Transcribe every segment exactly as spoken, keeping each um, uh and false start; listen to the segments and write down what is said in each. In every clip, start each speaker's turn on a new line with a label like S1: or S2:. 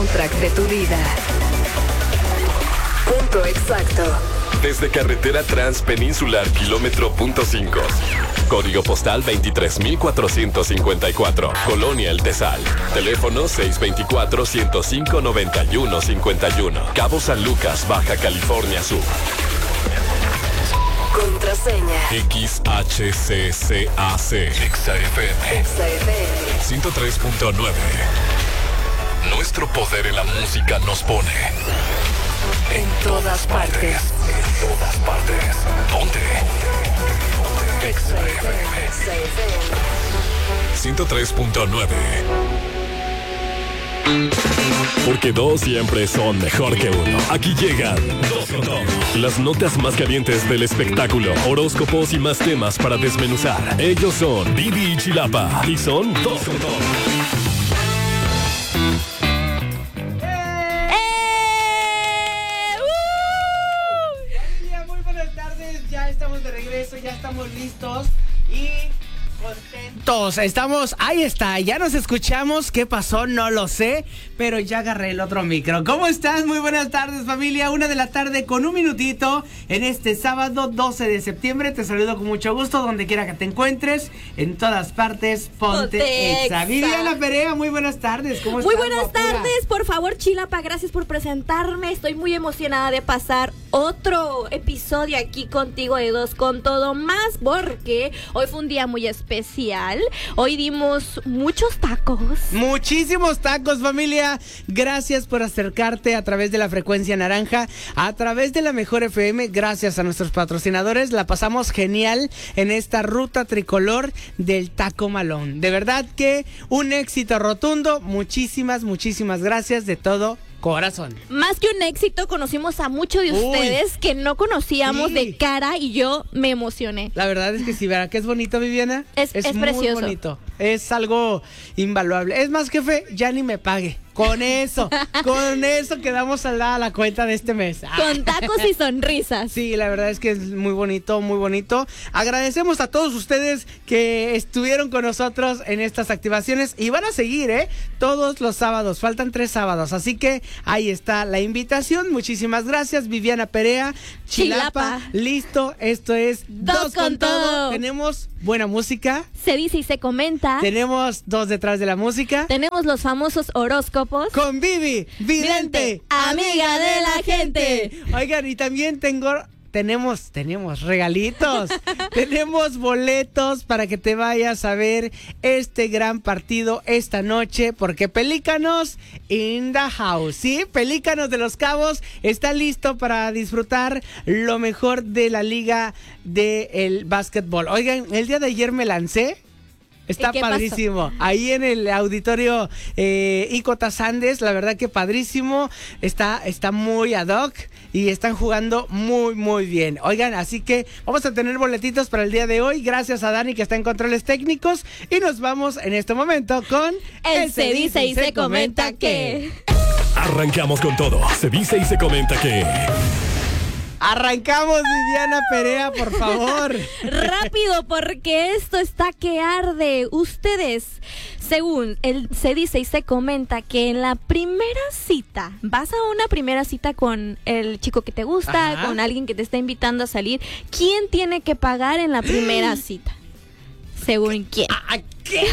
S1: soundtrack de tu vida. Punto exacto.
S2: Desde carretera Transpeninsular, kilómetro punto cinco. Código postal veintitrés mil cuatrocientos cincuenta y cuatro. Colonia El Tesal. Teléfono seis dos cuatro, uno cero cinco, nueve uno cinco uno. Cabo San Lucas, Baja California Sur.
S1: Contraseña.
S2: X H C C A C. Exa F M.
S1: Exa F M.
S2: ciento tres punto nueve. Nuestro poder en la música nos pone
S1: En todas partes.
S2: En todas partes. Ponte. Exa F M.
S1: Exa F M.
S2: ciento tres punto nueve. Porque dos siempre son mejor que uno. Aquí llegan Dos con Todo. Las notas más calientes del espectáculo, horóscopos y más temas para desmenuzar. Ellos son Vivi y Chilapa y son Dos con Todo.
S3: Muy buenas tardes, ya estamos de regreso, ya estamos listos y contentos. Estamos, ahí está, ya nos escuchamos. ¿Qué pasó? No lo sé, pero ya agarré el otro micro. ¿Cómo estás? Muy buenas tardes, familia. Una de la tarde con un minutito en este sábado doce de septiembre. Te saludo con mucho gusto donde quiera que te encuentres, en todas partes. Ponte, ponte Exa. Viviana Perea, muy buenas tardes. ¿Cómo estás?
S4: Muy buenas
S3: guapura?
S4: tardes, por favor, Chilapa, gracias por presentarme. Estoy muy emocionada de pasar otro episodio aquí contigo de Dos con Todo, más porque hoy fue un día muy especial. Hoy dimos muchos tacos.
S3: Muchísimos tacos, familia. Gracias por acercarte a través de la frecuencia naranja, a través de la Mejor F M. Gracias a nuestros patrocinadores. La pasamos genial en esta ruta tricolor del Taco Malón. De verdad que un éxito rotundo. Muchísimas, muchísimas gracias de todo corazón.
S4: Más que un éxito, conocimos a muchos de ustedes Uy, que no conocíamos sí. de cara y yo me emocioné.
S3: La verdad es que sí, ¿verdad que es bonito, Viviana?
S4: Es, es, es
S3: muy
S4: precioso.
S3: bonito. Es algo invaluable. Es más, jefe, ya ni me pague. Con eso, con eso quedamos saldada la cuenta de este mes.
S4: Con tacos y sonrisas.
S3: Sí, la verdad es que es muy bonito, muy bonito. Agradecemos a todos ustedes que estuvieron con nosotros en estas activaciones y van a seguir, ¿eh? Todos los sábados, faltan tres sábados, así que ahí está la invitación. Muchísimas gracias, Viviana Perea, Chilapa. Chilapa. Listo, esto es
S4: Dos, Dos con, con todo. todo.
S3: Tenemos buena música.
S4: Se dice y se comenta.
S3: Tenemos dos detrás de la música.
S4: Tenemos los famosos horóscopos.
S3: Con Vivi, vidente,
S4: amiga de la gente.
S3: Oigan, y también tengo, tenemos, tenemos regalitos. Tenemos boletos para que te vayas a ver este gran partido esta noche, porque Pelícanos in the house, ¿sí? Pelícanos de Los Cabos está listo para disfrutar lo mejor de la liga del básquetbol. Oigan, el día de ayer me lancé. Está padrísimo. Pasó? Ahí en el auditorio eh, Icota Sandes, la verdad que padrísimo. Está, está muy ad hoc y están jugando muy, muy bien. Oigan, así que vamos a tener boletitos para el día de hoy. Gracias a Dani que está en controles técnicos. Y nos vamos en este momento con
S4: El, el Se Dice y Se, se Comenta Que.
S2: Arrancamos con todo. Se dice y se comenta que...
S3: Arrancamos, Viviana Perea, por favor.
S4: Rápido, porque esto está que arde. Ustedes, según el se dice y se comenta que en la primera cita, vas a una primera cita con el chico que te gusta, Ajá. con alguien que te está invitando a salir, ¿quién tiene que pagar en la primera cita? Según quién.
S3: ¿A qué?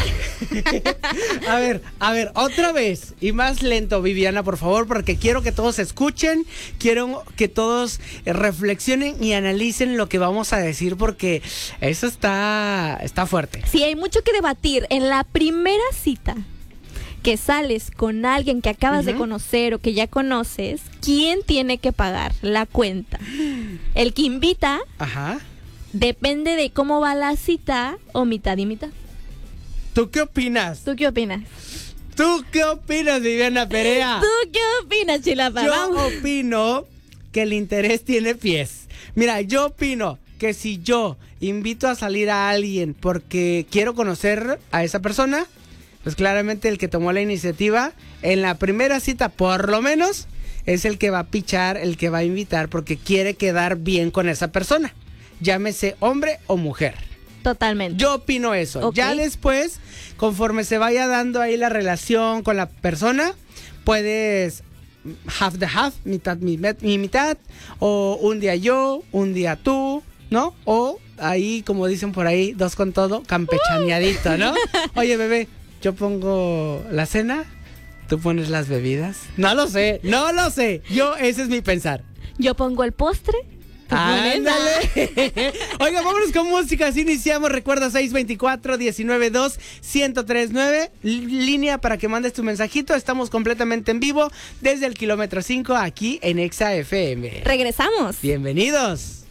S3: A ver, a ver, otra vez y más lento, Viviana, por favor, porque quiero que todos escuchen, quiero que todos reflexionen y analicen lo que vamos a decir, porque eso está, está fuerte.
S4: Sí, hay mucho que debatir. En la primera cita que sales con alguien que acabas uh-huh. de conocer o que ya conoces, ¿quién tiene que pagar la cuenta? ¿El que invita?
S3: Ajá.
S4: Depende de cómo va la cita o mitad y mitad.
S3: ¿Tú qué opinas?
S4: ¿Tú qué opinas?
S3: ¿Tú qué opinas, Viviana Perea?
S4: ¿Tú qué opinas, Chilapa?
S3: Yo Vamos. opino que el interés tiene pies. Mira, yo opino que si yo invito a salir a alguien porque quiero conocer a esa persona, pues claramente el que tomó la iniciativa en la primera cita, por lo menos, es el que va a pichar, el que va a invitar, porque quiere quedar bien con esa persona. Llámese hombre o mujer.
S4: Totalmente.
S3: Yo opino eso. Okay. Ya después, conforme se vaya dando ahí la relación con la persona, puedes half the half, mitad mi, mi mitad, o un día yo, un día tú, ¿no? O ahí, como dicen por ahí, dos con todo, campechaneadito, ¿no? Oye, bebé, yo pongo la cena, tú pones las bebidas. No lo sé, no lo sé. Yo, ese es mi pensar.
S4: Yo pongo el postre.
S3: ¡Ándale! Oiga, vámonos con música. Así iniciamos. Recuerda seis dos cuatro, uno nueve dos, uno cero tres nueve. Línea para que mandes tu mensajito. Estamos completamente en vivo desde el kilómetro cinco aquí en Exa F M.
S4: Regresamos.
S3: Bienvenidos.